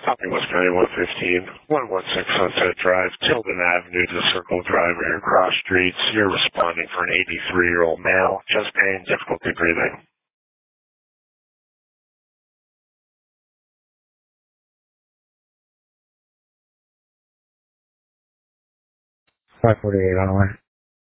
Copy West County 115, 116 Sunset Drive, Tilden Avenue to Circle Drive and Cross Streets. You're responding for an 83-year-old male, chest pain, difficulty breathing. 548 on the way.